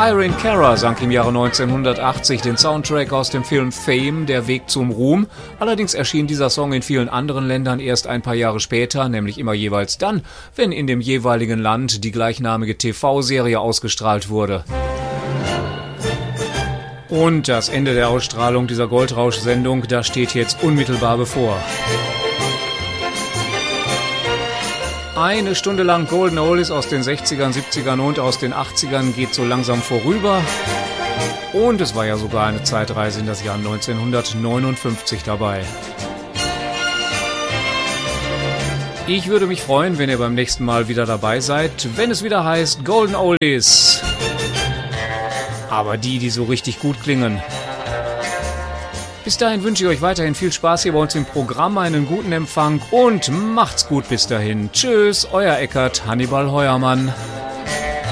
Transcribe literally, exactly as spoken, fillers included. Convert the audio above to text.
Irene Cara sang im Jahre neunzehnhundertachtzig den Soundtrack aus dem Film Fame, Der Weg zum Ruhm. Allerdings erschien dieser Song in vielen anderen Ländern erst ein paar Jahre später, nämlich immer jeweils dann, wenn in dem jeweiligen Land die gleichnamige T V-Serie ausgestrahlt wurde. Und das Ende der Ausstrahlung dieser Goldrausch-Sendung, das steht jetzt unmittelbar bevor. Eine Stunde lang Golden Oldies aus den sechzigern, siebzigern und aus den achtzigern geht so langsam vorüber. Und es war ja sogar eine Zeitreise in das Jahr neunzehnhundertneunundfünfzig dabei. Ich würde mich freuen, wenn ihr beim nächsten Mal wieder dabei seid, wenn es wieder heißt Golden Oldies. Aber die, die so richtig gut klingen. Bis dahin wünsche ich euch weiterhin viel Spaß hier bei uns im Programm, einen guten Empfang und macht's gut bis dahin. Tschüss, euer Eckart Hannibal Heuermann.